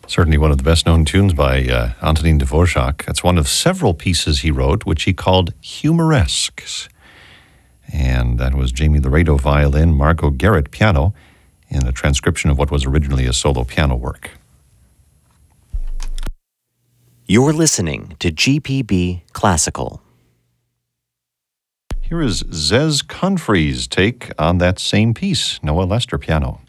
Certainly one of the best-known tunes by Antonin Dvorak. That's one of several pieces he wrote, which he called humoresques. And that was Jamie Laredo violin, Margot Garrett piano, in a transcription of what was originally a solo piano work. You're listening to GPB Classical. Here is Zez Confrey's take on that same piece, Noah Lester piano.